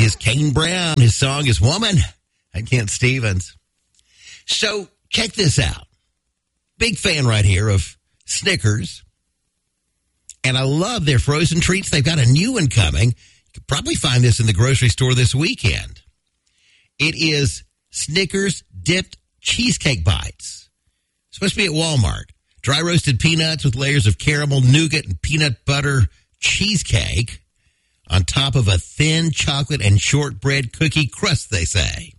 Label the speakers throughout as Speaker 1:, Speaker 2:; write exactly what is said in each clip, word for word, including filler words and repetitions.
Speaker 1: is Kane Brown. His song is Woman and Kent Stevens. So check this out. Big fan right here of Snickers. And I love their frozen treats. They've got a new one coming. You could probably find this in the grocery store this weekend. It is Snickers dipped cheesecake bites. It's supposed to be at Walmart. Dry roasted peanuts with layers of caramel, nougat, and peanut butter cheesecake on top of a thin chocolate and shortbread cookie crust, they say.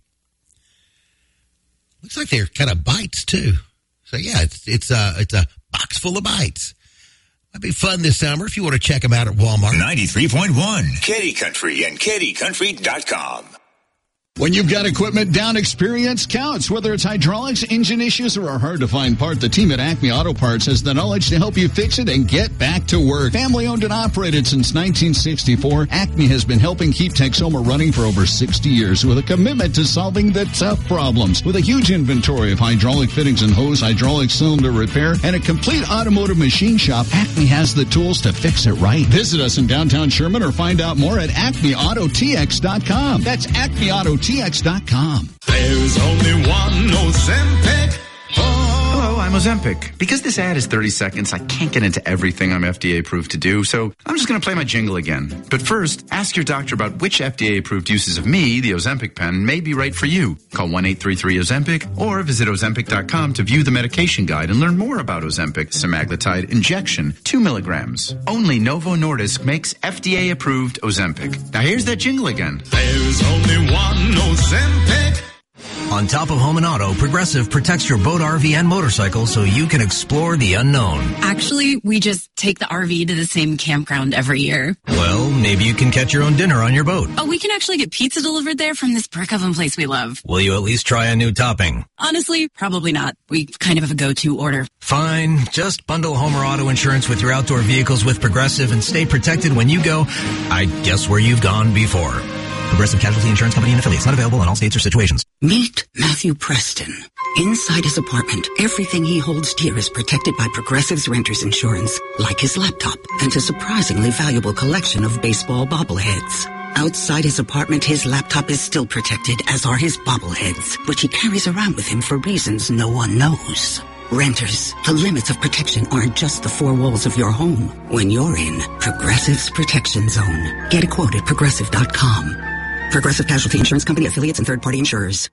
Speaker 1: Looks like they're kind of bites, too. So, yeah, it's it's a, it's a box full of bites. That'd be fun this summer if you want to check them out at Walmart.
Speaker 2: ninety-three point one, Katy Country and Katy Country dot com.
Speaker 3: When you've got equipment down, experience counts. Whether it's hydraulics, engine issues, or a hard-to-find part, the team at Acme Auto Parts has the knowledge to help you fix it and get back to work. Family-owned and operated since nineteen sixty-four, Acme has been helping keep Texoma running for over sixty years with a commitment to solving the tough problems. With a huge inventory of hydraulic fittings and hose, hydraulic cylinder repair, and a complete automotive machine shop, Acme has the tools to fix it right. Visit us in downtown Sherman or find out more at acme auto t x dot com. That's acme auto t x dot com.
Speaker 4: There's only one Ozempic.
Speaker 5: Hello, I'm Ozempic. Because this ad is thirty seconds, I can't get into everything I'm F D A approved to do, so I'm just going to play my jingle again. But first, ask your doctor about which F D A approved uses of me, the Ozempic pen, may be right for you. Call one eight three three Ozempic or visit ozempic dot com to view the medication guide and learn more about Ozempic semaglutide injection, two milligrams. Only Novo Nordisk makes F D A approved Ozempic. Now here's that jingle again.
Speaker 4: There's only one Ozempic.
Speaker 6: On top of home and auto, Progressive protects your boat, R V, and motorcycle so you can explore the unknown.
Speaker 7: Actually, we just take the R V to the same campground every year.
Speaker 6: Well, maybe you can catch your own dinner on your boat.
Speaker 7: Oh, we can actually get pizza delivered there from this brick oven place we love.
Speaker 6: Will you at least try a new topping?
Speaker 7: Honestly, probably not. We kind of have a go-to order.
Speaker 6: Fine. Just bundle home or auto insurance with your outdoor vehicles with Progressive and stay protected when you go, I guess, where you've gone before. Progressive Casualty Insurance Company and affiliates. Not available in all states or situations.
Speaker 8: Meet Matthew Preston. Inside his apartment, everything he holds dear is protected by Progressive's renter's insurance, like his laptop and a surprisingly valuable collection of baseball bobbleheads. Outside his apartment, his laptop is still protected, as are his bobbleheads, which he carries around with him for reasons no one knows. Renters, the limits of protection aren't just the four walls of your home. When you're in Progressive's Protection Zone, get a quote at progressive dot com. Progressive Casualty Insurance Company, affiliates, and third-party insurers.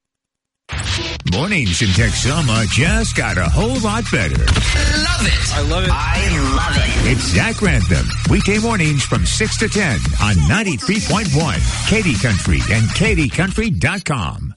Speaker 2: Mornings in Texoma just got a whole lot better.
Speaker 9: Love it.
Speaker 10: I love it.
Speaker 9: I love it.
Speaker 2: It's Zach Grantham, weekday mornings from six to ten on ninety-three point one, Katy Country and Katy Country dot com.